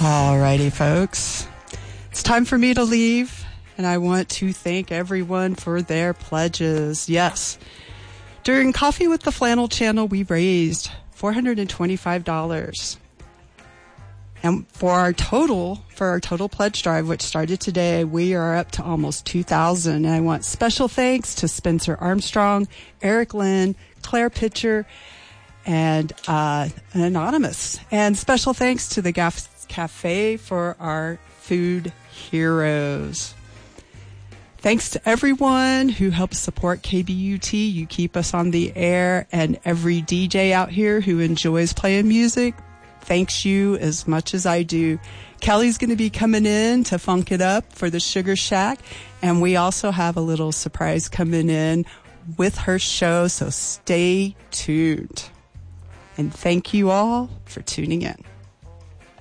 Alrighty, folks. It's time for me to leave, and I want to thank everyone for their pledges. Yes. During Coffee with the Flannel Channel, we raised $425. And for our total pledge drive, which started today, we are up to almost 2,000. And I want special thanks to Spencer Armstrong, Eric Lynn, Claire Pitcher, and Anonymous. And special thanks to the Cafe for our food heroes. Thanks to everyone who helps support KBUT. You keep us on the air, and every DJ out here who enjoys playing music, thanks you as much as I do. Kelly's going to be coming in to funk it up for the Sugar Shack, and we also have a little surprise coming in with her show, so stay tuned. And thank you all for tuning in.